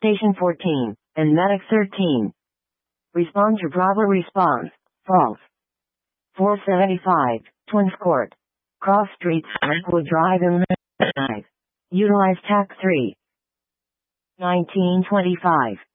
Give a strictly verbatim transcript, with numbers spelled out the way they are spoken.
Station fourteen, and Medic thirteen. Respond to Bravo response, false. four seventy-five, Twins Court. Cross Streets, Lakewood Drive in Drive. Utilize T A C three. nineteen twenty-five.